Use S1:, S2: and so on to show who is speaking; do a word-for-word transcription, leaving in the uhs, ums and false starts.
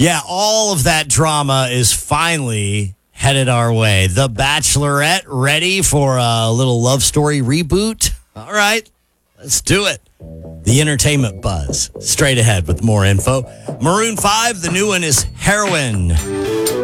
S1: Yeah, all of that drama is finally headed our way. The Bachelorette ready for a little love story reboot? All right, let's do it. The entertainment buzz. Straight ahead with more info. Maroon five, the new one is Heroin.